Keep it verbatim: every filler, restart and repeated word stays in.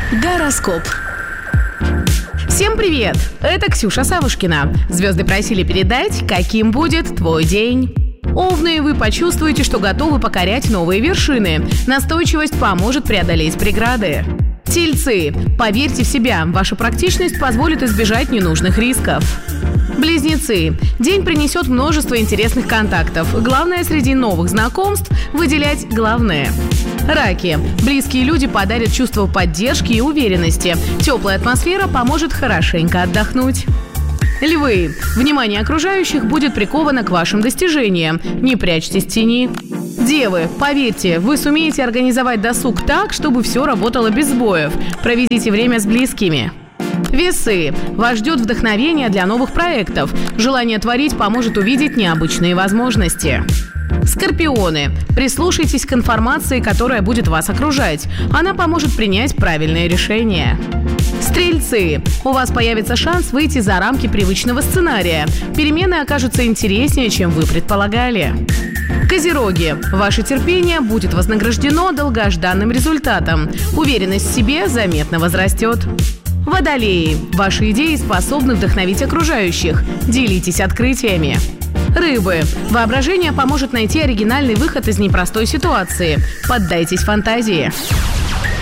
Гороскоп. Всем привет! Это Ксюша Савушкина. Звезды просили передать, каким будет твой день. Овны, вы почувствуете, что готовы покорять новые вершины. Настойчивость поможет преодолеть преграды. Тельцы, поверьте в себя, ваша практичность позволит избежать ненужных рисков. Близнецы, день принесет множество интересных контактов. Главное среди новых знакомств – выделять главное. Раки, близкие люди подарят чувство поддержки и уверенности. Теплая атмосфера поможет хорошенько отдохнуть. Львы, внимание окружающих будет приковано к вашим достижениям. Не прячьтесь в тени. Девы, поверьте, вы сумеете организовать досуг так, чтобы все работало без сбоев. Проведите время с близкими. Весы, вас ждет вдохновение для новых проектов. Желание творить поможет увидеть необычные возможности. Скорпионы, прислушайтесь к информации, которая будет вас окружать. Она поможет принять правильное решение. Стрельцы, у вас появится шанс выйти за рамки привычного сценария. Перемены окажутся интереснее, чем вы предполагали. Козероги, ваше терпение будет вознаграждено долгожданным результатом. Уверенность в себе заметно возрастет. Водолеи, ваши идеи способны вдохновить окружающих. Делитесь открытиями. Рыбы, воображение поможет найти оригинальный выход из непростой ситуации. Поддайтесь фантазии.